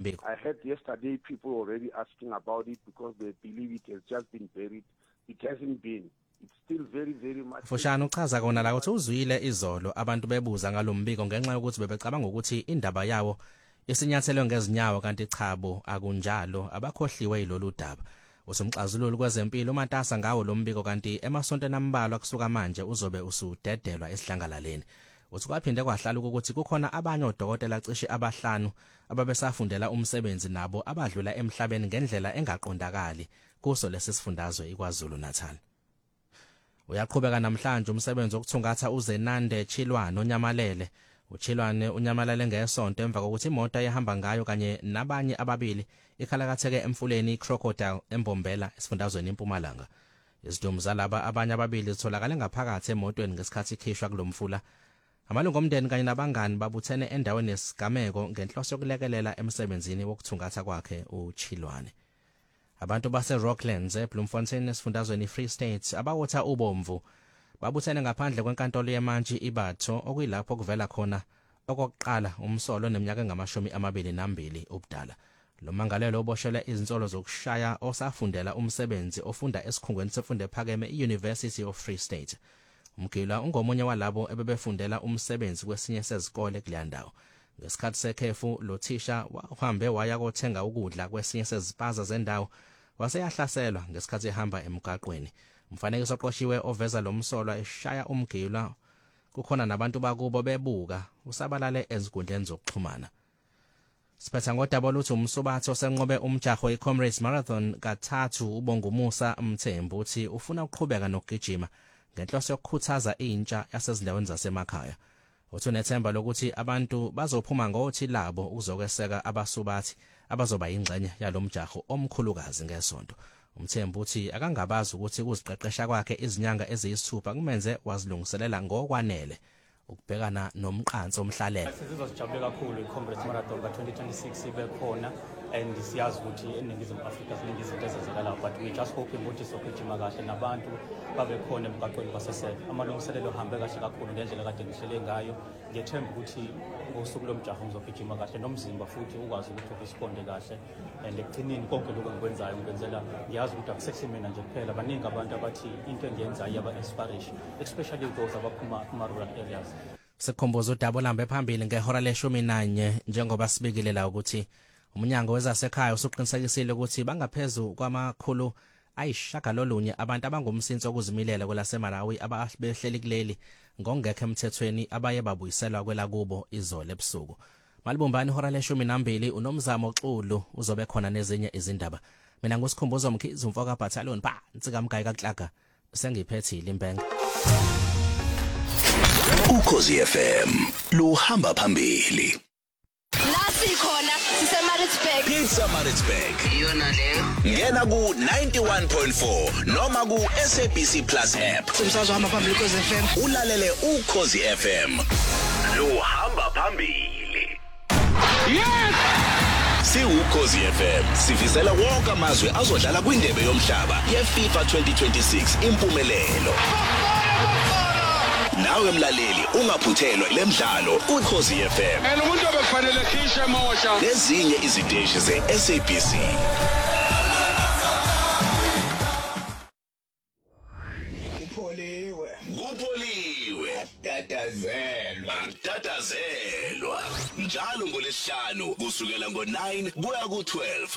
mbiko. I heard yesterday people already asking about it because they believe it has just been buried. It hasn't been. It's still very, very much. Fushane uchaza kona la ukuthi uzwile izolo abantu bebuza ngalombiko ngenxa yokuthi bebecabanga ukuthi indaba yawo isinyathelwe ngezinyawo kanti chabo akunjalo abakhohliwe yilolu daba. Usumxazululi kwezempilo uMatasa ngawo lombiko kanti emasontweni ambalwa kusuka manje uzobe usudedelwa esihlangalaleni. Uthi kwaphinde kwahlala ukuthi kukhona abanye odokotela cishe abahlanu ababesafundela umsebenzi nabo abadlula emhlabeni ngendlela engaqondakali kuso lesifundazwe iKwaZulu Natal. Uyaqhubeka namhlanje umsebenzi wokuthungatha uZenande Chilwane onyamalele. UChilwane unyamalele ngesonto emva kokuthi imoto ehamba ngayo kanye nabanye ababili ikhalakatheke emfuleni iCrocodile eMbombela esifundazweni eMpumalanga. Izidumbu zalaba abanye ababili zitholakala ngaphakathi emotweni ngesikhathi ikhishwa kulomfula. Amalungu omndeni kanye nabangani babuthene endaweni yesigameko ngenhloso yokulekelela emsebenzini wokuthungatha kwakhe uChilwane. Abantu base Rocklands eBloemfontein esifundazweni Free State abawotha ubomvu babuthene ngaphandle kwenkantolo yemantshi iBatho okuyilapho kuvela khona okokuqala umsolo neminyaka engama-22 ubudala. Lo mangalelo oboshelwe izinsolo zokushaya osafundela umsebenzi ofunda esikhungweni semfundo ephakeme iUniversity of Free State. Umgila ungomunye walabo ebebefundela umsebenzi kwesinye sezikole kuleyandawo. Ngesikhathi sekhefu lo thisha wahambe waya kothenga ukudla kwesinye sezipaza zendawo waseyahlaselwa ngesikhathi ehamba emgaqweni. Umfanekiso oqoshiwe oveza lo msolwa eshaya umgila kukhona nabantu bakubo bebuka usabalale ezigundleni zokuxhumana. Siphetha ngodaba oluthi umsubatho senqobe umjaho iComrades Marathon kathathu ubongumusa Mthembu uthi ufuna ukuqhubeka nokugijima ngenhloso yokukhuthaza intsha yasezindaweni zasemakhaya. Uthi unethemba lokuthi abantu bazophuma ngothi labo ukuzokweseka abasubathi abazoba ingxenye yalomjaho omkhulukazi ngesonto. Umthembu uthi akangabazi ukuthi ukuziqeqesha kwakhe izinyanga eziyisithupha kumenze wazilungiselela ngokwanele ukubhekana nomqanso omhlalelo. Sizojabule kakhulu iComrades Marathon ka-2026 ibe khona and siyazi ukuthi eNingizimu Afrika ziningi izinto ezenzakala but we just hoping ukuthi sokugijima kahle nabantu babe khona emgaqweni basesele. Amalungiselelo hambe kahle kakhulu ngendlela kade ngihlele ngayo. Ngiyethemba ukuthi ngosuku lomjaho ngizogijima kahle nomzimba futhi ukwazi ukuthi urisponde kahle and ekugcineni konke lokho engikwenzayo ngenzela ngiyazi ukuthi akusekho mina nje kuphela baningi abantu abathi into engiyenzayo yaba-inspiration especially those abaphuma kuma-rural areas. Sikhumbuza udaba olambe phambili ngehora le-11 njengoba sibikile la ukuthi uMnyango wezasekhaya usuqinisekisile ukuthi bangaphezulu kwamakhulu ayishagalolunye abantu abangumsinso okuzimilela kwelaseMalawi ababehleli kuleli ngongekho emthethweni abaye babuyiselwa kwelakubo izolo ebusuku. Malibumbani ihora le-12 unomzamo Xulu uzobe khona nezinye izindaba. Mina ngusikhumbuzo Mkhizi umfoka battalion phansi kaMgayi kaXlaga sengiphethile impenga. Ukhozi FM luhamba phambili. Nasi khona siseMaritzburg. Pizza Maritzburg. Iyona leyo. Ngena ku 91.4 noma ku SABC Plus app. Umsakazo hamba phambili Ukhozi FM. Ulalele Ukhozi FM. Luhamba phambili. Yes! Si Ukhozi FM sifisela wonke amazwe azodlala kwindebe yomhlaba yeFIFA 2026 impumelelo. Nawe mlaleli ungaphuthelwa lemidlalo Ukhozi FM. Umuntu obefanele khishe emosha. Lezinye iziteshi zeSABC. Kupholiwe. Tatazelwa. Njalo ngoLesihlanu kusukela ngo9 kuya ku12